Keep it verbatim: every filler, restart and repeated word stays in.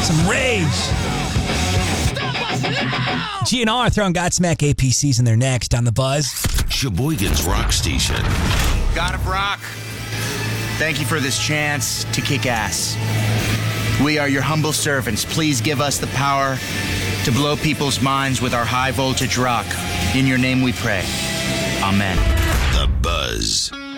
some rage. G N R throwing Godsmack A P Cs in their next on The Buzz. Sheboygan's Rock Station. God of Rock, thank you for this chance to kick ass. We are your humble servants. Please give us the power to blow people's minds with our high voltage rock. In your name we pray. Amen. The Buzz.